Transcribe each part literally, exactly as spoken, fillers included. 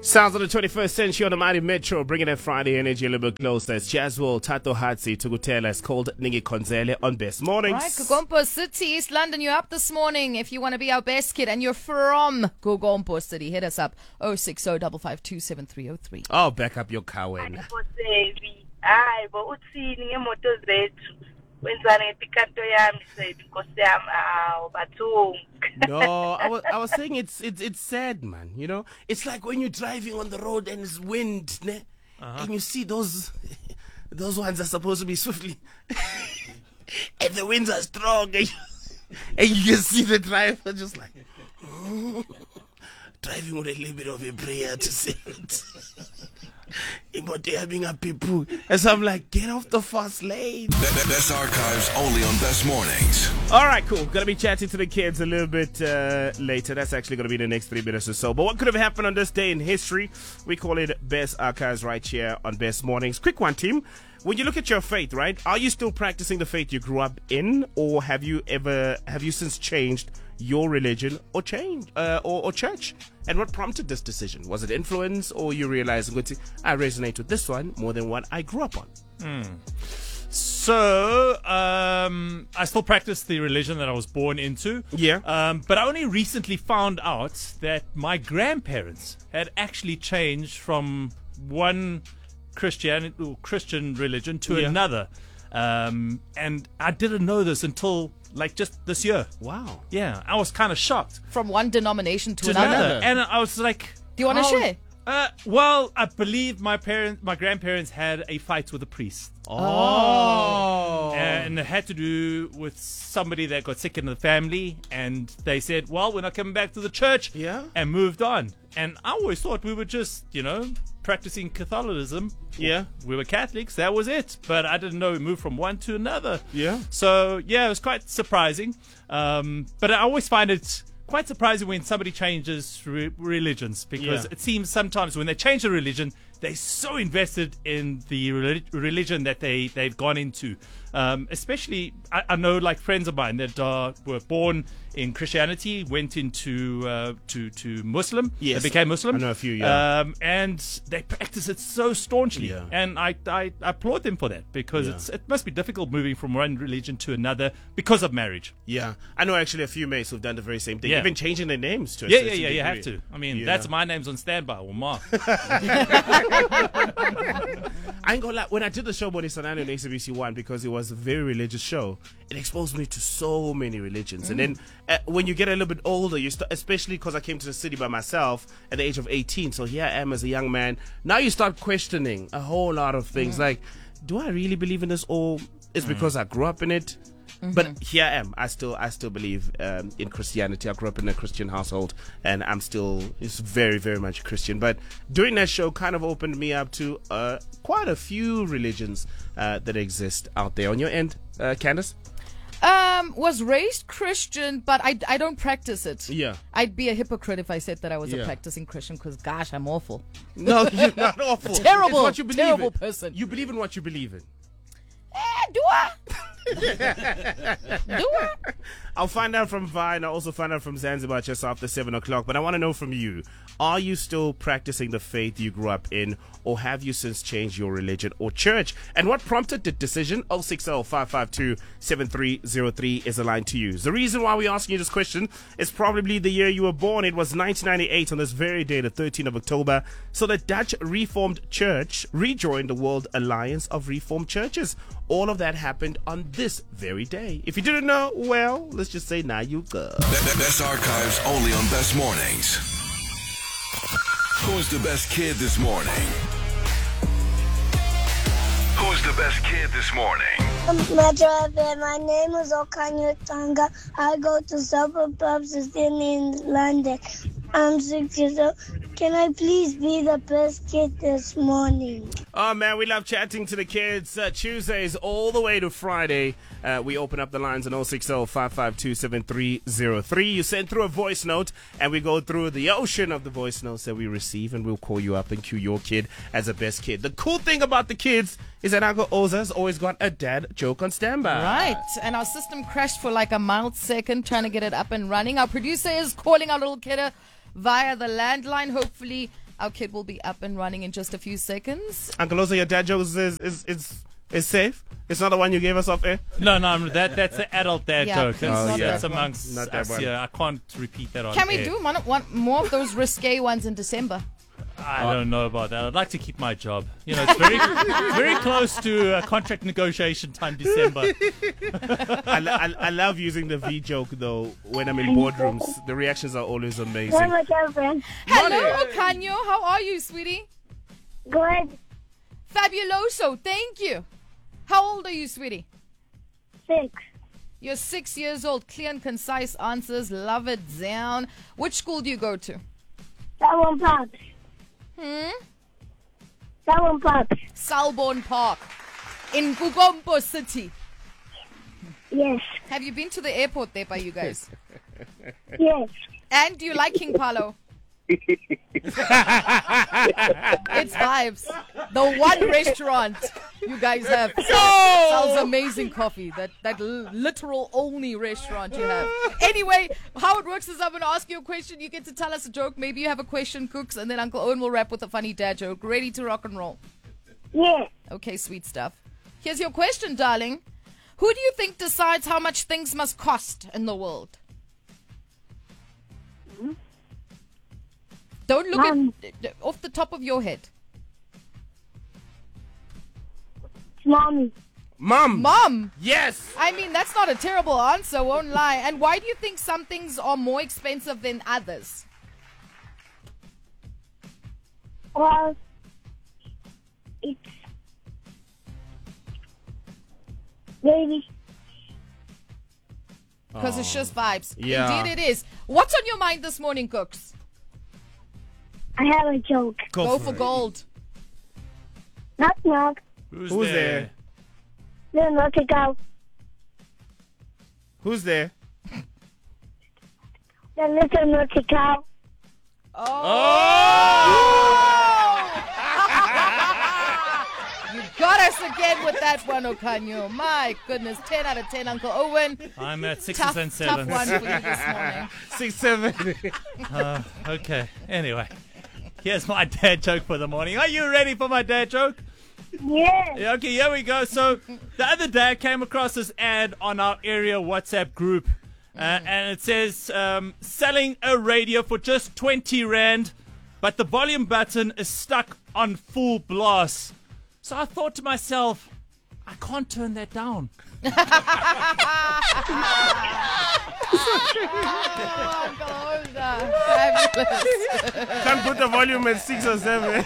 Sounds of the twenty-first century on the Mighty Metro, bringing that Friday energy a little bit closer. It's Jaswell, Tato Hatsi, Tukutela. It's called Ningi Konzele on Best Mornings. Right, Gugompo City, East London, you're up this morning. If you want to be our best kid and you're from Gugompo City, hit us up oh six oh five five two seven three oh three. Oh, back up your car when. Hayi bo uthini ngemoto zethu wenzani ngepikato yami sethi Nkosi yami awu bathunga. No, I was I was saying it's it's it's sad, man. You know, it's like when you're driving on the road and it's wind, ne? Uh-huh. And you see those those ones are supposed to be swiftly, and the winds are strong, and you, and you can see the driver just like driving with a little bit of a prayer to say it. And so I'm like, get off the fast lane. Best archives only on Best Mornings. All right, cool. Gonna be chatting to the kids a little bit uh, later. That's actually gonna be the next three minutes or so. But what could have happened on this day in history? We call it Best Archives right here on Best Mornings. Quick one, team. When you look at your faith, right? Are you still practicing the faith you grew up in, or have you ever have you since changed your religion or change uh, or, or church? And what prompted this decision? Was it influence, or you realizing I resonate with this one more than what I grew up on? Mm. So um, I still practice the religion that I was born into. Yeah. Um, but I only recently found out that my grandparents had actually changed from one Christianity or Christian religion to Yeah. another. Um, and I didn't know this until like just this year. Wow. Yeah, I was kind of shocked. From one denomination to, To another. another. And I was like, Do you want to how- share? Uh, well, I believe my parents, my grandparents had a fight with a priest. Oh. And it had to do with somebody that got sick in the family, and they said, well, we're not coming back to the church. Yeah. And moved on. And I always thought we were just, you know, practicing Catholicism. Yeah. We were Catholics, that was it. But I didn't know we moved from one to another. Yeah. So, yeah, it was quite surprising. Um, but I always find it quite surprising when somebody changes re- religions, because Yeah. it seems sometimes when they change a religion, they're so invested in the relig- religion that they, they've gone into. Um, especially, I, I know like friends of mine that uh, were born in Christianity, went into uh, to, to Muslim, Yes. they became Muslim. I know a few, yeah. Um, and they practice it so staunchly. Yeah. And I, I, I applaud them for that, because Yeah. it's, it must be difficult moving from one religion to another because of marriage. Yeah. I know actually a few mates who've done the very same thing. Yeah. Even changing their names to a Yeah, yeah, certain yeah, you degree. have to. I mean, Yeah. that's my name's on standby, or Ma. I ain't gonna lie, when I did the show Boni Sanani on A C B C One, because it was a very religious show, it exposed me to so many religions. And then uh, when you get a little bit older, you start, especially because I came to the city by myself at the age of eighteen, so here I am as a young man. Now you start questioning a whole lot of things, like, do I really believe in this, or is it because I grew up in it? But here I am. I still, I still believe um, in Christianity. I grew up in a Christian household, and I'm still, it's very, very much Christian. But doing that show kind of opened me up to uh, quite a few religions uh, that exist out there. On your end, uh, Candace? Um, was raised Christian, but I, I don't practice it. Yeah. I'd be a hypocrite if I said that I was Yeah. a practicing Christian, because gosh, I'm awful. No, you're not awful. Terrible, It's what you believe terrible in. person. You believe in what you believe in. Eh, do I? do I? I'll find out from Vine. I'll also find out from Zanzibar just after seven o'clock. But I want to know from you, are you still practicing the faith you grew up in, or have you since changed your religion or church? And what prompted the decision? oh six oh five five two seven three oh three is a line to use. The reason why we're asking you this question is probably the year you were born. It was nineteen ninety-eight on this very day, the thirteenth of October. So the Dutch Reformed Church rejoined the World Alliance of Reformed Churches. All of that happened on this very day. If you didn't know, well, let's just say now you go. Best archives only on Best Mornings. Who's the best kid this morning? Who's the best kid this morning? Metro F M, my name is Okanyo Tanga. I go to suburb pubs in London. I'm six years old. Can I please be the best kid this morning? Oh, man, we love chatting to the kids. Uh, Tuesdays all the way to Friday. Uh, we open up the lines on oh six oh five five two seven three oh three. You send through a voice note, and we go through the ocean of the voice notes that we receive, and we'll call you up and cue your kid as a best kid. The cool thing about the kids is that Uncle Oza's always got a dad joke on standby. Right. And our system crashed for like a mild second trying to get it up and running. Our producer is calling our little kidder via the landline. Hopefully Our kid will be up and running in just a few seconds. Uncle Ozo, your dad jokes is is is is safe. It's not the one you gave us off air. No, no, that that's the adult dad Yeah, joke. That's, it's not that's that one. amongst Not that us. one. Yeah, I can't repeat that on Can we air. do one, one more of those risque ones in December? I don't know about that. I'd like to keep my job. You know, it's very very close to uh, contract negotiation time, December. I, lo- I, I love using the V joke though when I'm in boardrooms. The reactions are always Hey, amazing. my girlfriend. Hello, Okanyo. How are you, sweetie? Good. Fabuloso. Thank you. How old are you, sweetie? Six. You're six years old. Clear and concise answers. Love it down. Which school do you go to? That one pops. Hmm? That one pops. Selborne Park in Gugompo City. Yes. Have you been to the airport there by you guys? Yes. And do you like King Palo? It's vibes. The one restaurant you guys have sells amazing coffee. That that l- literal only restaurant you have. Anyway, how it works is I'm going to ask you a question. You get to tell us a joke. Maybe you have a question, Cooks, and then Uncle Owen will wrap with a funny dad joke. Ready to rock and roll? Yeah. Okay, sweet stuff. Here's your question, darling. Who do you think decides how much things must cost in the world? Don't look Mom. at off the top of your head. It's mommy. Mom. Mom! Yes. I mean, that's not a terrible answer, won't lie. And why do you think some things are more expensive than others? Well, it's baby. Because it's just vibes. Yeah. Indeed it is. What's on your mind this morning, Cooks? I have a joke. Go, Go for, for it. gold. Knock knock. Who's, Who's there? there? Then knock it out. Who's there? Then little knock it out. You got us again with that one, Okanyo. My goodness. ten out of ten, Uncle Owen. I'm at sixes Tough, and tough sevens. one for you this morning. Six, seven. Uh, okay. Anyway, here's my dad joke for the morning. Are you ready for my dad joke? Yes. Yeah, okay, here we go. So the other day I came across this ad on our area WhatsApp group, uh, and it says um, selling a radio for just twenty rand, but the volume button is stuck on full blast. So I thought to myself, I can't turn that down. Oh, Uncle Owen. Fabulous. Can't put the volume at six or seven.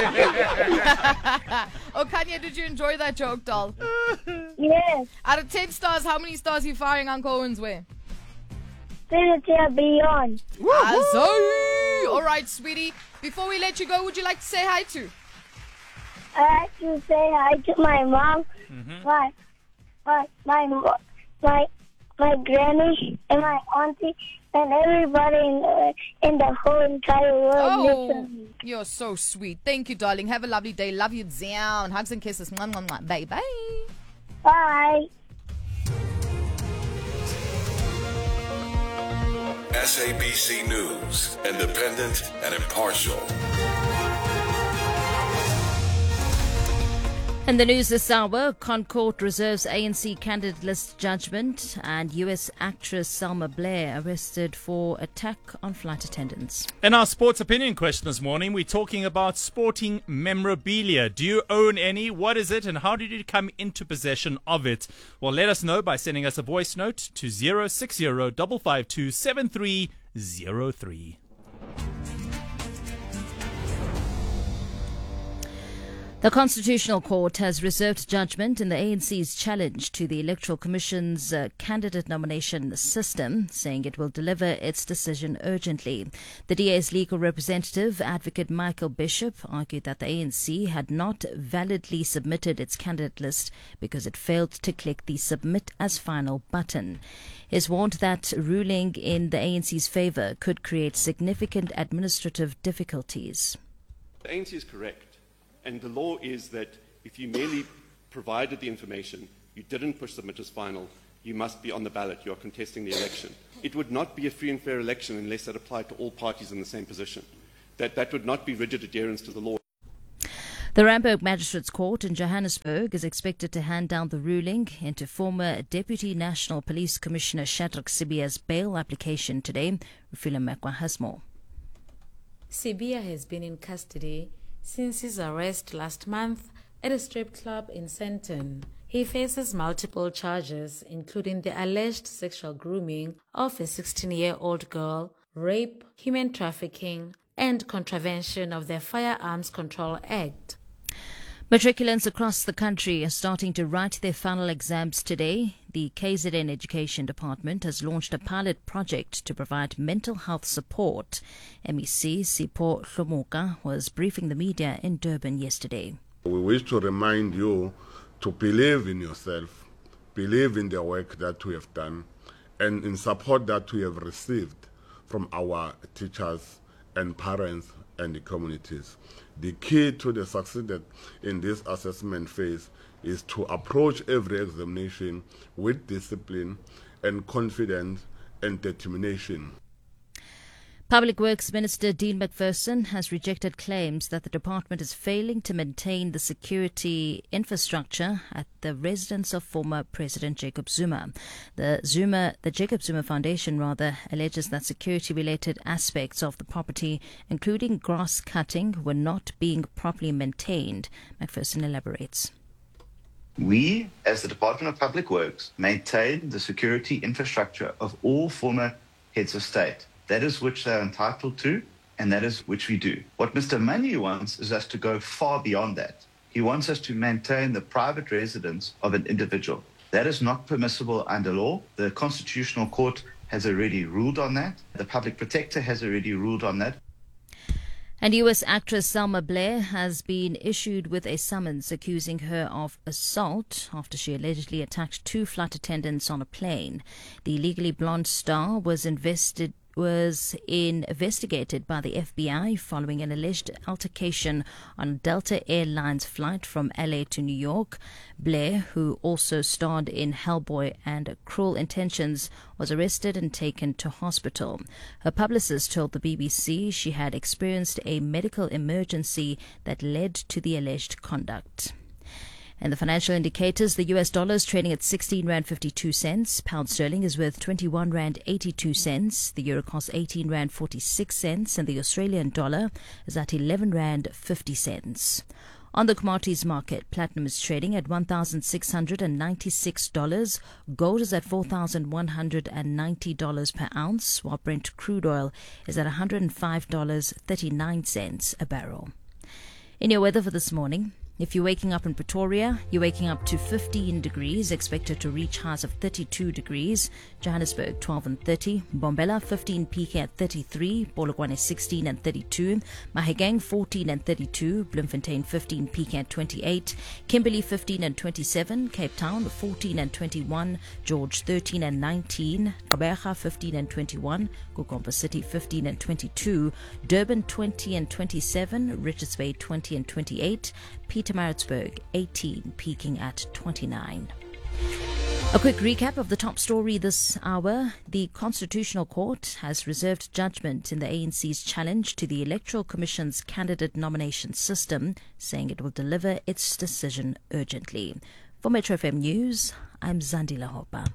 Okanyo, did you enjoy that joke, doll? Yes. Out of ten stars, how many stars are you firing Uncle Owen's way? Infinity and beyond. Azoi! All right, sweetie. Before we let you go, would you like to say hi to? I like to say hi to my mom, my, my, my, my, my granny, and my auntie, and everybody in the, in the whole entire world. Oh, Listen. you're so sweet. Thank you, darling. Have a lovely day. Love you down. Hugs and kisses. Mwah, mwah, mwah. Bye bye. Bye. S A B C News, independent and impartial. In the news this hour, Concourt reserves A N C candidate list judgment, and U S actress Selma Blair arrested for attack on flight attendants. In our sports opinion question this morning, we're talking about sporting memorabilia. Do you own any? What is it? And how did you come into possession of it? Well, let us know by sending us a voice note to zero six zero five five two seven three zero three. The Constitutional Court has reserved judgment in the A N C's challenge to the Electoral Commission's uh, candidate nomination system, saying it will deliver its decision urgently. The D A's legal representative, Advocate Michael Bishop, argued that the A N C had not validly submitted its candidate list because it failed to click the Submit as Final button. He's warned that ruling in the A N C's favour could create significant administrative difficulties. The A N C is correct. And the law is that if you merely provided the information, you didn't push submit as final, you must be on the ballot, you are contesting the election. It would not be a free and fair election unless that applied to all parties in the same position. that that would not be rigid adherence to the law. The Randburg Magistrates Court in Johannesburg is expected to hand down the ruling into former Deputy National Police Commissioner Shadrack Sibiya's bail application today. Rufila Mekwa has more. Sibiya has been in custody since his arrest last month at a strip club in Sandton. He faces multiple charges, including the alleged sexual grooming of a sixteen-year-old girl, rape, human trafficking, and contravention of the Firearms Control Act. Matriculants across the country are starting to write their final exams today. The K Z N Education Department has launched a pilot project to provide mental health support. M E C Sipho Hlomoka was briefing the media in Durban yesterday. We wish to remind you to believe in yourself, believe in the work that we have done, and in support that we have received from our teachers and parents and the communities. The key to the success in this assessment phase is to approach every examination with discipline and confidence and determination. Public Works Minister Dean McPherson has rejected claims that the department is failing to maintain the security infrastructure at the residence of former President Jacob Zuma. The Zuma, the Jacob Zuma Foundation rather, alleges that security-related aspects of the property, including grass cutting, were not being properly maintained. McPherson elaborates. We, as the Department of Public Works, maintain the security infrastructure of all former heads of state. That is which they are entitled to, and that is which we do. What Mister Manyi wants is us to go far beyond that. He wants us to maintain the private residence of an individual. That is not permissible under law. The Constitutional Court has already ruled on that. The Public Protector has already ruled on that. And U S actress Selma Blair has been issued with a summons accusing her of assault after she allegedly attacked two flight attendants on a plane. The legally blonde star was invested was investigated by the F B I following an alleged altercation on a Delta Airlines flight from L A to New York. Blair, who also starred in Hellboy and Cruel Intentions, was arrested and taken to hospital. Her publicist told the B B C she had experienced a medical emergency that led to the alleged conduct. And the financial indicators, the U S dollar is trading at sixteen rand fifty-two cents. Pound sterling is worth twenty-one rand eighty-two cents. The euro costs eighteen rand forty-six cents. And the Australian dollar is at eleven rand fifty cents. On the commodities market, platinum is trading at one thousand six hundred ninety-six dollars. Gold is at four thousand one hundred ninety dollars per ounce, while Brent crude oil is at one hundred five dollars and thirty-nine cents a barrel. In your weather for this morning, if you're waking up in Pretoria, you're waking up to fifteen degrees, expected to reach highs of thirty-two degrees. Johannesburg, twelve and thirty. Mbombela, fifteen, peaking at thirty-three. Polokwane, sixteen and thirty-two. Mahikeng, fourteen and thirty-two. Bloemfontein, fifteen, peaking at twenty-eight. Kimberley, fifteen and twenty-seven. Cape Town, fourteen and twenty-one. George, thirteen and nineteen. Gqeberha, fifteen and twenty-one. Gukomba City, fifteen and twenty-two. Durban, twenty and twenty-seven. Richards Bay, twenty and twenty-eight. Pietermaritzburg, eighteen, peaking at twenty-nine. A quick recap of the top story this hour. The Constitutional Court has reserved judgment in the A N C's challenge to the Electoral Commission's candidate nomination system, saying it will deliver its decision urgently. For Metro F M News, I'm Zandile Hopa.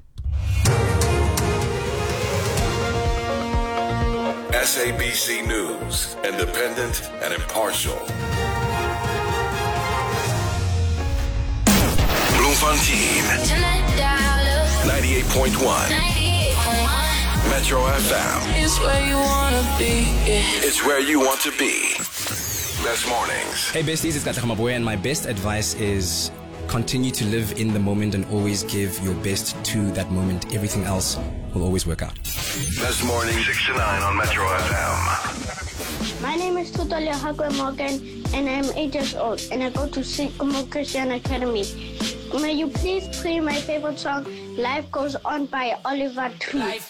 S A B C News, independent and impartial. Bloemfontein, ninety-eight point one. Metro F M. It's where you want to be. It's where you want to be. Best mornings. Hey besties, it's Katlego Maboya, and my best advice is continue to live in the moment and always give your best to that moment. Everything else will always work out. Best morning, six to nine on Metro F M. My name is Tutolia Hakwe Morgan, and I'm eight years old, and I go to Sikumo Christian Academy. May you please play my favorite song, Life Goes On by Oliver Tree.